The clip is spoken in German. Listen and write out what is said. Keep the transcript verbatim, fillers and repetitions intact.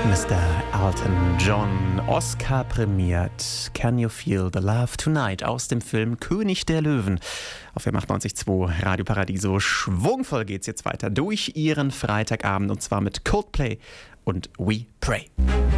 Mister Elton John, Oscar prämiert. Can You Feel the Love Tonight aus dem Film König der Löwen. Auf M achtundneunzig Komma zwei Radio Paradiso. Schwungvoll geht's jetzt weiter durch Ihren Freitagabend und zwar mit Coldplay und We Pray.